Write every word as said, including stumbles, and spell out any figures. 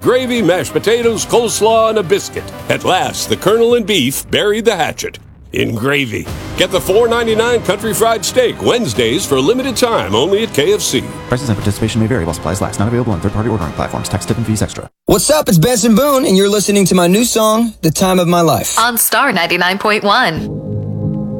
gravy, mashed potatoes, coleslaw, and a biscuit. At last, the Colonel and beef buried the hatchet in gravy. Get the four ninety-nine Country Fried Steak Wednesdays for a limited time only at K F C. Prices and participation may vary while supplies last. Not available on third-party ordering platforms. Tax, tip, and fees extra. What's up? It's Benson Boone, and you're listening to my new song, The Time of My Life. On Star ninety-nine point one.